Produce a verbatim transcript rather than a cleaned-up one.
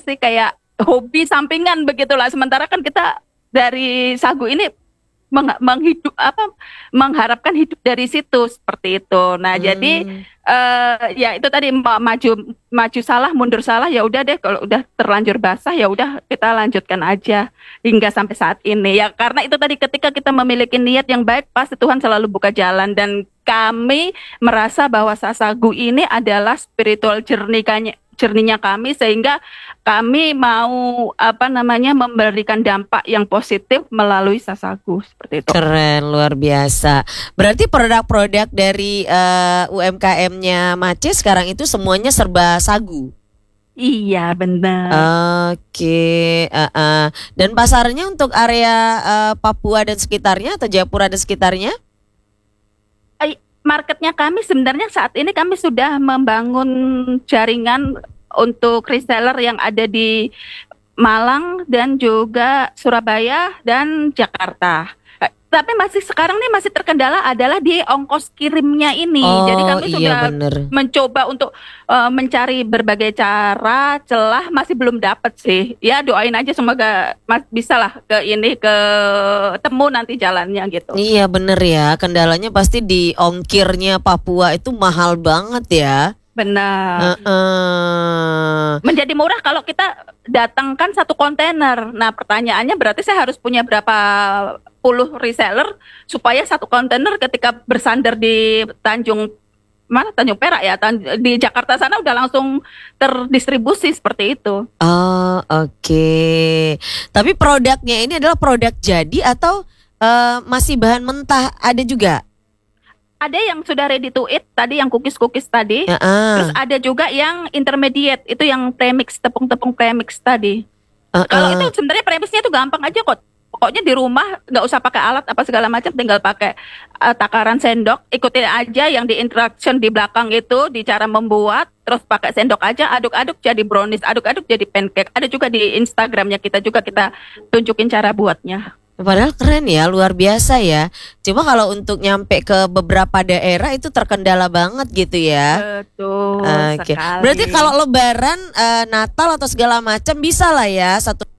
sih kayak hobi sampingan begitulah. Sementara kan kita dari sagu ini meng- menghidup apa mengharapkan hidup dari situ seperti itu. Nah, jadi Hmm. eh ya itu tadi ma- maju maju salah mundur salah ya udah deh kalau udah terlanjur basah ya udah kita lanjutkan aja hingga sampai saat ini. Ya karena itu tadi ketika kita memiliki niat yang baik pasti Tuhan selalu buka jalan dan kami merasa bahwa sasagu ini adalah spiritual journey jernihnya kami sehingga kami mau apa namanya memberikan dampak yang positif melalui sasagu seperti itu. Keren, luar biasa. Berarti produk-produk dari eh, U M K M-nya Mace sekarang itu semuanya serba sagu. Iya benar. Oke, eh, eh. Dan pasarnya untuk area eh, Papua dan sekitarnya atau Jayapura dan sekitarnya? Eh, Marketnya kami sebenarnya saat ini kami sudah membangun jaringan untuk reseller yang ada di Malang dan juga Surabaya dan Jakarta. Eh, Tapi masih sekarang nih masih terkendala adalah di ongkos kirimnya ini. Jadi Oh kami iya sudah bener. mencoba untuk eh, mencari berbagai cara, celah masih belum dapat sih. Ya doain aja semoga mas bisa lah ke ini ke temu nanti jalannya gitu. Iya bener ya, kendalanya pasti di ongkirnya Papua itu mahal banget ya. Benar. Heeh. Menjadi murah kalau kita datangkan satu kontainer. Nah, pertanyaannya berarti saya harus punya berapa puluh reseller supaya satu kontainer ketika bersandar di Tanjung mana Tanjung Perak ya, Tan- di Jakarta sana udah langsung terdistribusi seperti itu. Oh oke. Tapi produknya ini adalah produk jadi atau eh, masih bahan mentah ada juga? Ada yang sudah ready to eat tadi yang cookies-cookies tadi. Terus Heeh. ada juga yang intermediate itu yang premix tepung-tepung premix tadi. Heeh. Kalau itu sebenarnya premixnya itu gampang aja kok. Pokoknya di rumah nggak usah pakai alat apa segala macam, tinggal pakai eh, takaran sendok, ikutin aja yang di instruction di belakang itu, di cara membuat, terus pakai sendok aja, aduk-aduk jadi brownies, aduk-aduk jadi pancake. Ada juga di Instagramnya kita juga kita tunjukin cara buatnya. Padahal keren ya, luar biasa ya. Cuma kalau untuk nyampe ke beberapa daerah itu terkendala banget gitu ya. Betul Oke. sekali. Berarti kalau Lebaran, eh, Natal atau segala macam bisa lah ya satu